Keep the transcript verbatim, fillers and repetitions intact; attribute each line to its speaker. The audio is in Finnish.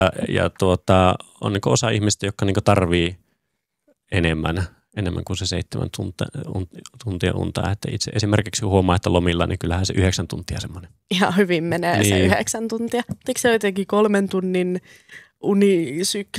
Speaker 1: ja tuota, on niin osa ihmistä, jotka niin tarvii enemmän, enemmän kuin se seitsemän tuntia, tuntia unta. Että itse esimerkiksi huomaa, että lomilla, niin kyllähän se yhdeksän tuntia semmoinen.
Speaker 2: Ihan hyvin menee niin. Se yhdeksän tuntia. Eikö se jotenkin kolmen tunnin unisykli